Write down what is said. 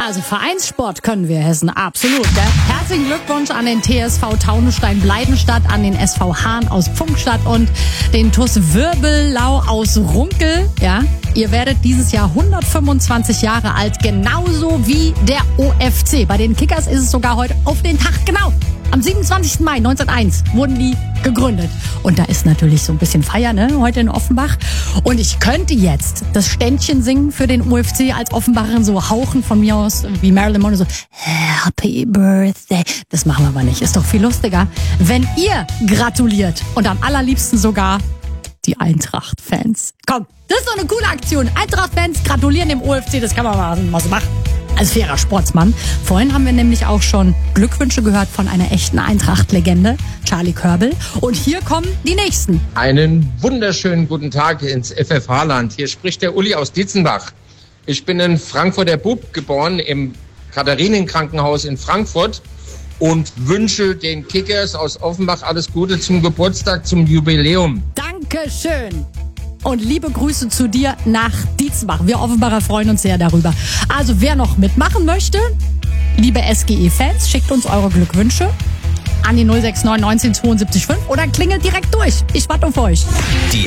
Also Vereinssport können wir Hessen, absolut. Gell? Herzlichen Glückwunsch an den TSV Taunusstein-Bleidenstadt, an den SV Hahn aus Pfungstadt und den TuS Wirbellau aus Runkel. Ja, ihr werdet dieses Jahr 125 Jahre alt, genauso wie der OFC. Bei den Kickers ist es sogar heute auf den Tag genau. Am 27. Mai 1901 wurden die gegründet. Und da ist natürlich so ein bisschen Feier, ne, heute in Offenbach. Und ich könnte jetzt das Ständchen singen für den UFC als Offenbacherin, so hauchen von mir aus, wie Marilyn Monroe, so Happy Birthday. Das machen wir aber nicht. Ist doch viel lustiger, wenn ihr gratuliert. Und am allerliebsten sogar die Eintracht-Fans. Komm, das ist doch eine coole Aktion. Eintracht-Fans gratulieren dem UFC, das kann man mal so machen. Als fairer Sportsmann. Vorhin haben wir nämlich auch schon Glückwünsche gehört von einer echten Eintracht-Legende, Charlie Körbel. Und hier kommen die nächsten. Einen wunderschönen guten Tag ins FFH-Land. Hier spricht der Uli aus Dietzenbach. Ich bin in Frankfurter Bub geboren, im Katharinenkrankenhaus in Frankfurt und wünsche den Kickers aus Offenbach alles Gute zum Geburtstag, zum Jubiläum. Dankeschön. Und liebe Grüße zu dir nach Dietzenbach. Wir Offenbacher freuen uns sehr darüber. Also wer noch mitmachen möchte, liebe SGE-Fans, schickt uns eure Glückwünsche an die 069 19 72 5 oder klingelt direkt durch. Ich warte auf euch. Die